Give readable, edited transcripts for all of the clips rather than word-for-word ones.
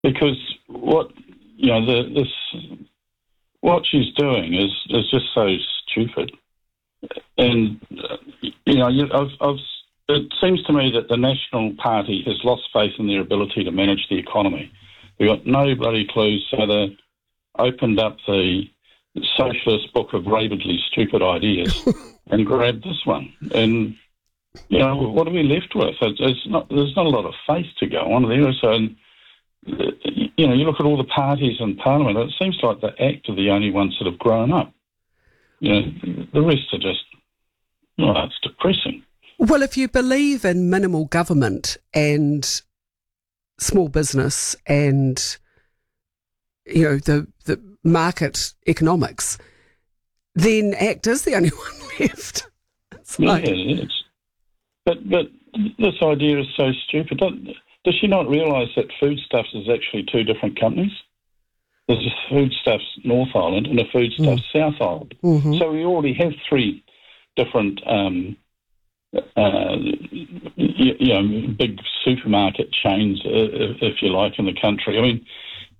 because what she's doing is just so stupid. And it seems to me that the National Party has lost faith in their ability to manage the economy. They've got no bloody clues, so they opened up the socialist book of rabidly stupid ideas and grabbed this one. And what are we left with? There's not a lot of faith to go on there. So, you look at all the parties in Parliament, it seems like the ACT are the only ones that have grown up. The rest are just, it's depressing. Well, if you believe in minimal government and small business and, the market economics, then ACT is the only one left. It is. But this idea is so stupid. Does she not realise that Foodstuffs is actually two different companies? There's a Foodstuffs North Island and a Foodstuffs South Island. Mm-hmm. So we already have three different, big supermarket chains, if you like, in the country. I mean,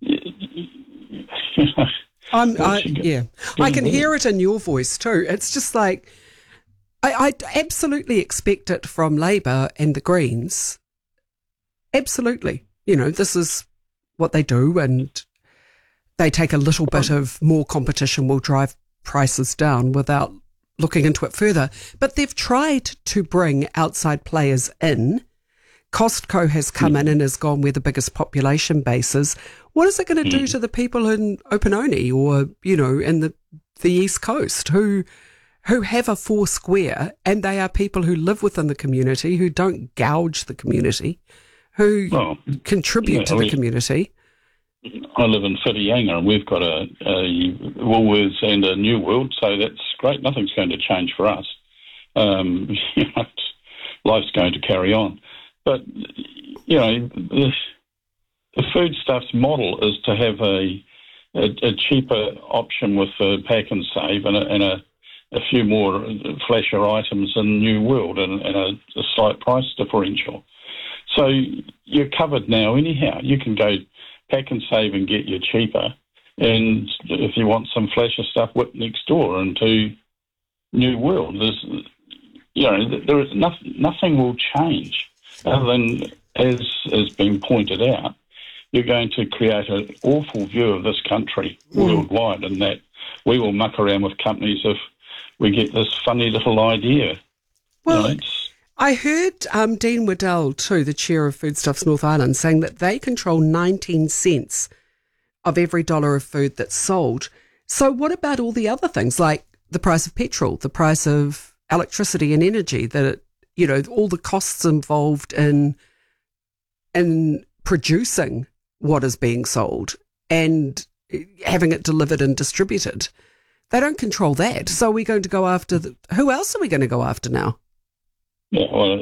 I can hear it in your voice too. It's just like, I absolutely expect it from Labour and the Greens. Absolutely. This is what they do, and they take a little bit of more competition will drive prices down without looking into it further. But they've tried to bring outside players in. Costco has come in and has gone where the biggest population base is. What is it going to do to the people in Opononi or, in the East Coast who have a four square, and they are people who live within the community, who don't gouge the community, who contribute to the community? I live in Whitianga, and we've got a Woolworths and a New World, so that's great. Nothing's going to change for us. Life's going to carry on. But, the Foodstuffs model is to have a cheaper option with Pack and Save and a few more flasher items in New World and a slight price differential. So you're covered now anyhow. You can go Pack and Save and get you cheaper. And if you want some flasher stuff, whip next door into New World. Nothing will change other than, as has been pointed out, you're going to create an awful view of this country worldwide, and that we will muck around with companies if we get this funny little idea. Well, I heard Dean Waddell too, the chair of Foodstuffs North Island, saying that they control 19 cents of every dollar of food that's sold. So what about all the other things, like the price of petrol, the price of electricity and energy, all the costs involved in producing what is being sold and having it delivered and distributed? They don't control that. So are we going to go after who else are we going to go after now? Yeah, well,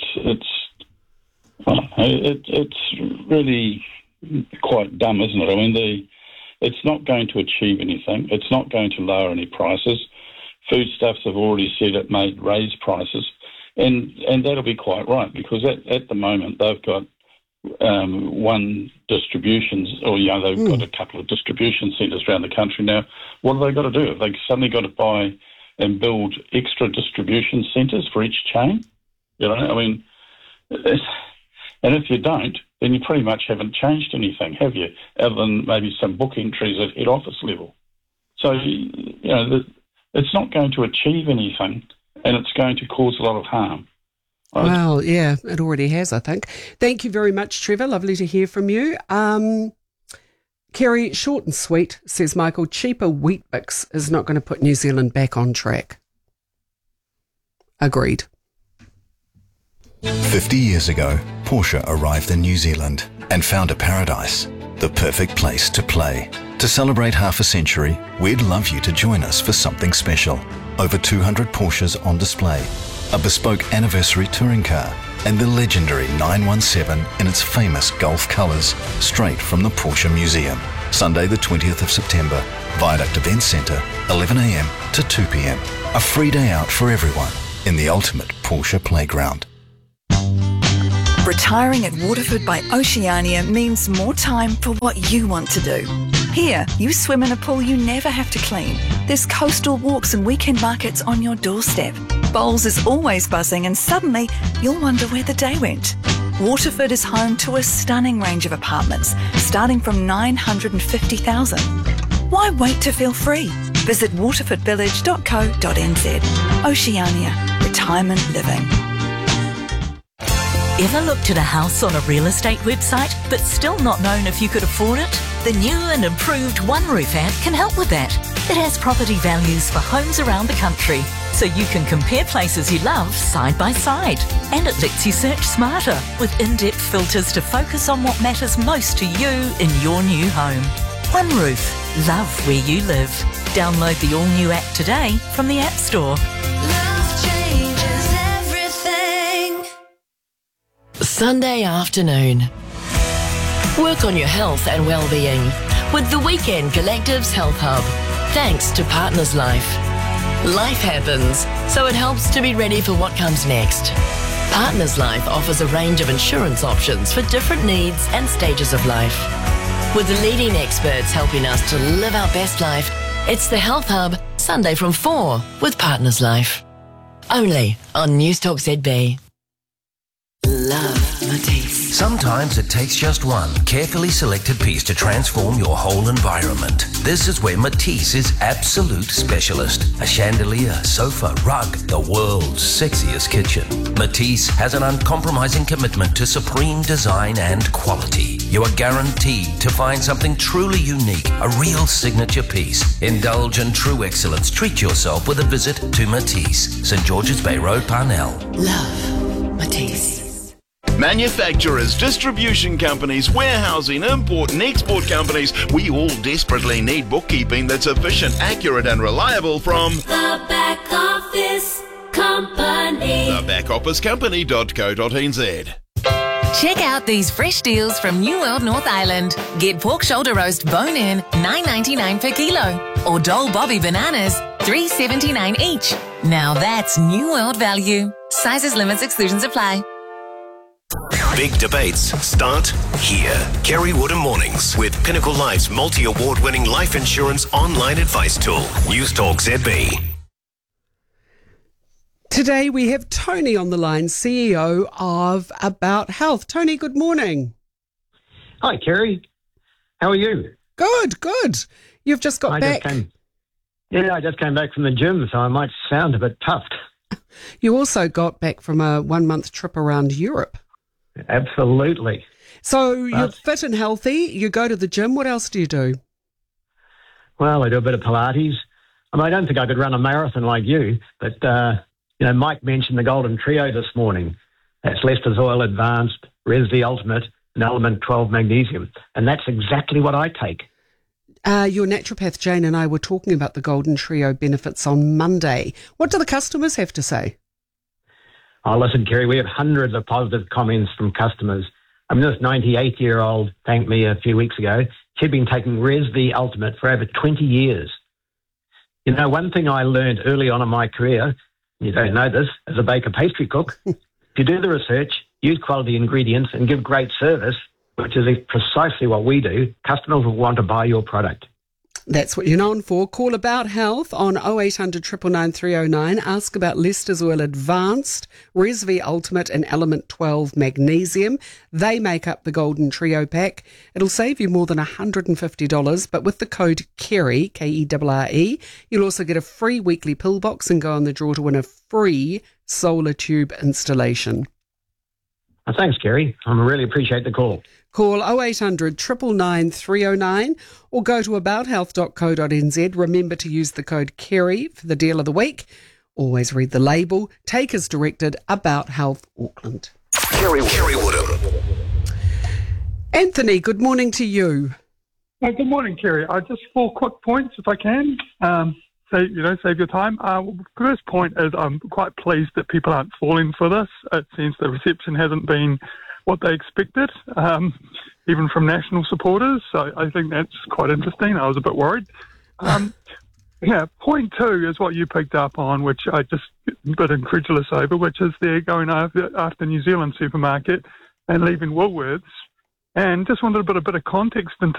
it's really quite dumb, isn't it? I mean, it's not going to achieve anything. It's not going to lower any prices. Foodstuffs have already said it may raise prices, and that'll be quite right, because at the moment they've got one distributions, or they've got a couple of distribution centres around the country now. What have they got to do? Have they suddenly got to buy and build extra distribution centres for each chain? I mean, and if you don't, then you pretty much haven't changed anything, have you? Other than maybe some book entries at head office level. So, it's not going to achieve anything, and it's going to cause a lot of harm. Right? Well, yeah, it already has, I think. Thank you very much, Trevor. Lovely to hear from you. Kerry, short and sweet, says Michael, cheaper wheat bix is not going to put New Zealand back on track. Agreed. 50 years ago, Porsche arrived in New Zealand and found a paradise, the perfect place to play. To celebrate half a century, we'd love you to join us for something special. Over 200 Porsches on display, a bespoke anniversary touring car, and the legendary 917 in its famous Gulf colours, straight from the Porsche Museum. Sunday the 20th of September, Viaduct Events Centre, 11 a.m. to 2 p.m. A free day out for everyone in the ultimate Porsche playground. Retiring at Waterford by Oceania means more time for what you want to do. Here, you swim in a pool you never have to clean. There's coastal walks and weekend markets on your doorstep. Bowls is always buzzing and suddenly you'll wonder where the day went. Waterford is home to a stunning range of apartments, starting from $950,000. Why wait to feel free? Visit waterfordvillage.co.nz. Oceania. Retirement living. Ever looked at a house on a real estate website but still not known if you could afford it? The new and improved OneRoof app can help with that. It has property values for homes around the country, so you can compare places you love side by side. And it lets you search smarter with in-depth filters to focus on what matters most to you in your new home. OneRoof. Love where you live. Download the all-new app today from the App Store. Love changes everything. Sunday afternoon. Work on your health and well-being with the Weekend Collectives Health Hub. Thanks to Partners Life. Life happens, so it helps to be ready for what comes next. Partners Life offers a range of insurance options for different needs and stages of life. With the leading experts helping us to live our best life, it's the Health Hub, Sunday from 4 with Partners Life. Only on Newstalk ZB. Love Matisse. Sometimes it takes just one carefully selected piece to transform your whole environment. This is where Matisse is absolute specialist. A chandelier, sofa, rug, the world's sexiest kitchen. Matisse has an uncompromising commitment to supreme design and quality. You are guaranteed to find something truly unique, a real signature piece. Indulge in true excellence. Treat yourself with a visit to Matisse, St George's Bay Road, Parnell. Love Matisse. Manufacturers, distribution companies, warehousing, import and export companies, we all desperately need bookkeeping that's efficient, accurate and reliable from The Back Office Company. thebackofficecompany.co.nz. Check out these fresh deals from New World North Island. Get pork shoulder roast bone-in, $9.99 per kilo. Or Dole Bobby bananas, $3.79 each. Now that's New World value. Sizes, limits, exclusions apply. Big debates start here. Kerry Woodham Mornings with Pinnacle Life's multi-award-winning life insurance online advice tool. Newstalk ZB. Today we have Tony on the line, CEO of About Health. Tony, good morning. Hi, Kerry. How are you? Good. You've just got back. I just came back from the gym, so I might sound a bit puffed. You also got back from a 1-month trip around Europe. Absolutely. So you're fit and healthy. You go to the gym. What else do you do? Well, I do a bit of Pilates. I don't think I could run a marathon like you, but, Mike mentioned the Golden Trio this morning. That's Lester's-Oil Advanced, Resv Ultimate, and Element 12 Magnesium. And that's exactly what I take. Your naturopath, Jane, and I were talking about the Golden Trio benefits on Monday. What do the customers have to say? Oh, listen, Kerry, we have hundreds of positive comments from customers. This 98-year-old thanked me a few weeks ago. She'd been taking Resv Ultimate for over 20 years. One thing I learned early on in my career, you don't know this, as a baker pastry cook, if you do the research, use quality ingredients and give great service, which is precisely what we do, customers will want to buy your product. That's what you're known for. Call About Health on 0800 999 309. Ask about Lester's-Oil Advanced, Resv Ultimate and Element 12 Magnesium. They make up the Golden Trio pack. It'll save you more than $150, but with the code KERRY, KERRE, you'll also get a free weekly pill box and go on the draw to win a free solar tube installation. Thanks, Kerry. I really appreciate the call. Call 0800 999 309 or go to abouthealth.co.nz. Remember to use the code KERRY for the deal of the week. Always read the label. Take as directed. About Health Auckland. Kerry Woodham. Anthony, good morning to you. Good morning, Kerry. Just 4 quick points, if I can. Save your time. First point is I'm quite pleased that people aren't falling for this. It seems the reception hasn't been what they expected, even from national supporters. So I think that's quite interesting. I was a bit worried. Point 2 is what you picked up on, which I just a bit incredulous over, which is they're going after New Zealand supermarket. and leaving Woolworths, and just wanted a bit of context into